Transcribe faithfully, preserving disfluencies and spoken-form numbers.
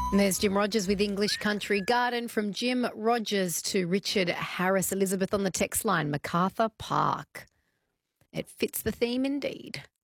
And there's Jim Rogers with English Country Garden. From Jim Rogers to Richard Harris. Elizabeth on the text line, MacArthur Park. It fits the theme indeed.